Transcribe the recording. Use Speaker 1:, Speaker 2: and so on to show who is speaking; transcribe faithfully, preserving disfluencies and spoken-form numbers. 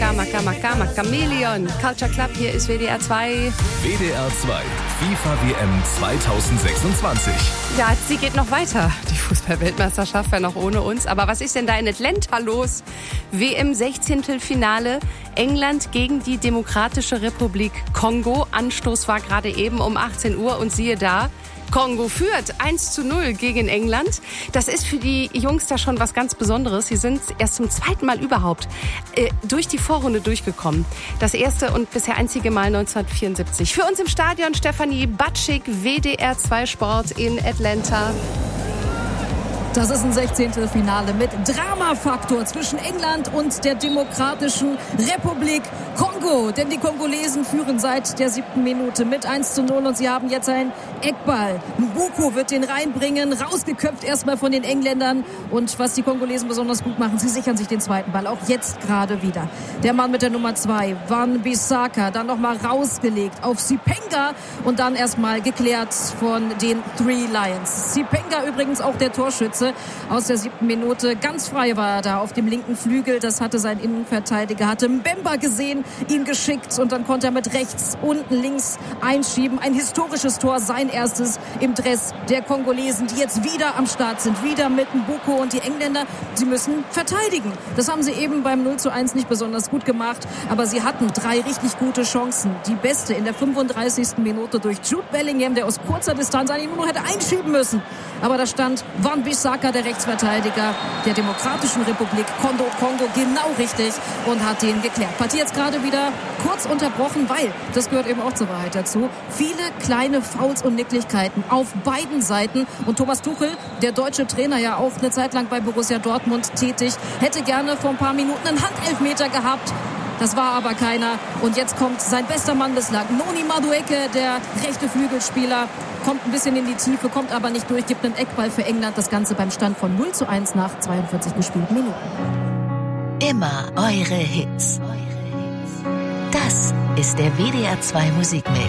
Speaker 1: Maka, Maka, Maka, Maka, Chameleon. Culture Club, hier ist W D R zwei.
Speaker 2: W D R zwei, FIFA W M zweitausendsechsundzwanzig.
Speaker 1: Ja, sie geht noch weiter, die Fußball-Weltmeisterschaft, ja noch ohne uns. Aber was ist denn da in Atlanta los? W M-Sechzehntelfinale, England gegen die Demokratische Republik Kongo. Anstoß war gerade eben um achtzehn Uhr und siehe da, Kongo führt eins zu null gegen England. Das ist für die Jungs da schon was ganz Besonderes. Sie sind erst zum zweiten Mal überhaupt äh, durch die Vorrunde durchgekommen. Das erste und bisher einzige Mal neunzehnhundertvierundsiebzig. Für uns im Stadion Stefanie Batschik, W D R zwei Sport in Atlanta.
Speaker 3: Das ist ein Sechzehntelfinale mit Dramafaktor zwischen England und der Demokratischen Republik Kongo. Denn die Kongolesen führen seit der siebten Minute mit eins zu null und sie haben jetzt einen Eckball. Mbuku wird den reinbringen, rausgeköpft erstmal von den Engländern. Und was die Kongolesen besonders gut machen, sie sichern sich den zweiten Ball, auch jetzt gerade wieder. Der Mann mit der Nummer zwei, Wan-Bissaka, dann nochmal rausgelegt auf Sipenga und dann erstmal geklärt von den Three Lions. Sipenga übrigens auch der Torschütze aus der siebten Minute. Ganz frei war er da auf dem linken Flügel. Das hatte sein Innenverteidiger, hatte Mbemba gesehen, ihn geschickt und dann konnte er mit rechts, unten, links einschieben. Ein historisches Tor, sein erstes im Dress der Kongolesen, die jetzt wieder am Start sind. Wieder mit Mbuku und die Engländer, sie müssen verteidigen. Das haben sie eben beim null zu eins nicht besonders gut gemacht, aber sie hatten drei richtig gute Chancen. Die beste in der fünfunddreißigsten Minute durch Jude Bellingham, der aus kurzer Distanz eigentlich nur noch hätte einschieben müssen. Aber da stand Wan-Bissaka, der Rechtsverteidiger der Demokratischen Republik Kongo, Kongo genau richtig und hat den geklärt. Partie jetzt gerade wieder kurz unterbrochen, weil, das gehört eben auch zur Wahrheit dazu, viele kleine Fouls und Nicklichkeiten auf beiden Seiten. Und Thomas Tuchel, der deutsche Trainer, ja auch eine Zeit lang bei Borussia Dortmund tätig, hätte gerne vor ein paar Minuten einen Handelfmeter gehabt. Das war aber keiner. Und jetzt kommt sein bester Mann bislang, Noni Madueke, der rechte Flügelspieler, kommt ein bisschen in die Tiefe, kommt aber nicht durch, gibt einen Eckball für England. Das Ganze beim Stand von null zu eins nach zweiundvierzig gespielten Minuten.
Speaker 4: Immer eure Hits. Das ist der W D R zwei Musikmix.